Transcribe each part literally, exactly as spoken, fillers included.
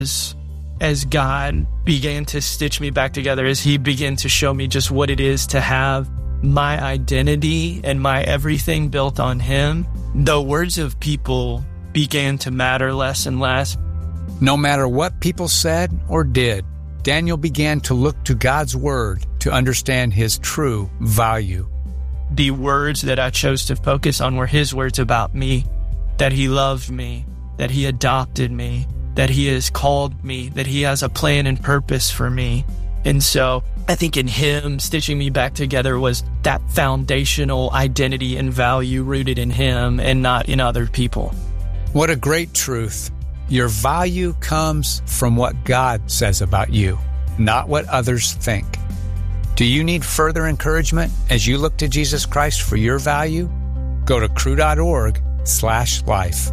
as, as God began to stitch me back together, as he began to show me just what it is to have my identity and my everything built on him, the words of people began to matter less and less. No matter what people said or did, Daniel began to look to God's word to understand his true value. The words that I chose to focus on were his words about me, that he loved me, that he adopted me, that he has called me, that he has a plan and purpose for me. And so I think in him stitching me back together was that foundational identity and value rooted in him and not in other people. What a great truth. Your value comes from what God says about you, not what others think. Do you need further encouragement as you look to Jesus Christ for your value? Go to cru.org slash life.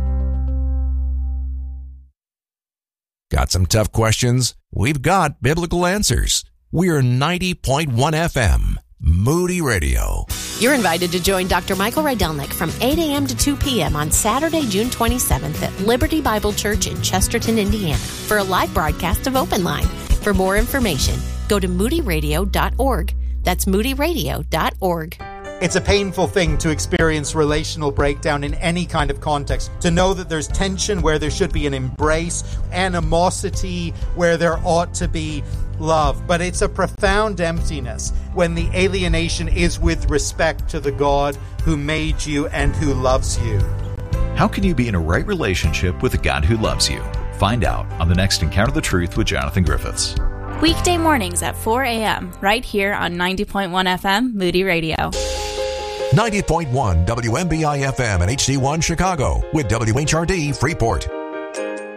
Got some tough questions? We've got biblical answers. We're ninety point one F M, Moody Radio. You're invited to join Doctor Michael Rydelnik from eight a.m. to two p.m. on Saturday, June twenty-seventh at Liberty Bible Church in Chesterton, Indiana for a live broadcast of Open Line. For more information, go to moody radio dot org. That's moody radio dot org. It's a painful thing to experience relational breakdown in any kind of context. To know that there's tension where there should be an embrace, animosity where there ought to be love. But it's a profound emptiness when the alienation is with respect to the God who made you and who loves you. How can you be in a right relationship with a God who loves you? Find out on the next Encounter the Truth with Jonathan Griffiths. Weekday mornings at four a.m. right here on ninety point one F M Moody Radio. ninety point one W M B I F M and H D one Chicago with W H R D Freeport.